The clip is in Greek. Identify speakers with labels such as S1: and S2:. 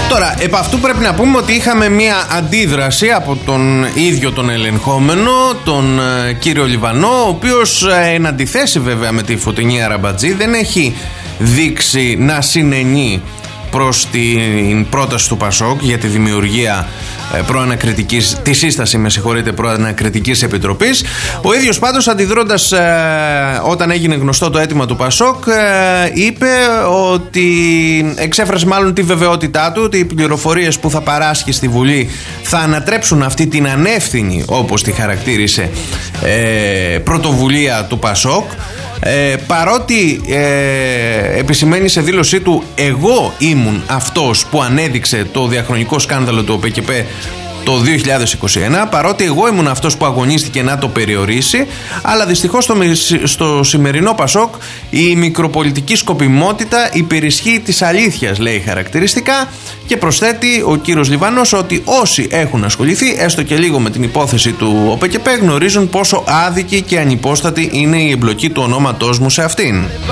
S1: Τώρα, επ' αυτού πρέπει να πούμε ότι είχαμε μια αντίδραση από τον ίδιο τον ελεγχόμενο, τον κύριο Λιβανό, ο οποίος εν αντιθέσει βέβαια με τη Φωτεινή Αραμπατζή δεν έχει δείξει να συνενεί προς την πρόταση του Πασόκ για τη δημιουργία τη σύσταση προανακριτικής επιτροπής. Ο ίδιος πάντως, αντιδρώντας όταν έγινε γνωστό το αίτημα του Πασόκ, είπε ότι εξέφρασε μάλλον τη βεβαιότητά του ότι οι πληροφορίες που θα παράσχει στη Βουλή θα ανατρέψουν αυτή την ανεύθυνη, όπως τη χαρακτήρισε, πρωτοβουλία του Πασόκ. Παρότι επισημαίνει σε δήλωσή του, εγώ ήμουν αυτός που ανέδειξε το διαχρονικό σκάνδαλο του ΟΠΚΠ το 2021, παρότι εγώ ήμουν αυτός που αγωνίστηκε να το περιορίσει, αλλά δυστυχώς στο σημερινό Πασόκ η μικροπολιτική σκοπιμότητα υπερισχύει της αλήθειας, λέει χαρακτηριστικά, και προσθέτει ο κύριος Λιβανός ότι όσοι έχουν ασχοληθεί έστω και λίγο με την υπόθεση του ΟΠΚΠ γνωρίζουν πόσο άδικη και ανυπόστατη είναι η εμπλοκή του ονόματός μου σε αυτήν.